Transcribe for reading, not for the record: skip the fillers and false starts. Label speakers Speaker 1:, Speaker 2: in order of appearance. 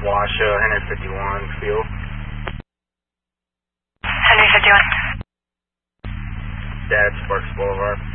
Speaker 1: Washoe, Henry 51, field.
Speaker 2: Henry 51.
Speaker 1: Dad, Sparks Boulevard.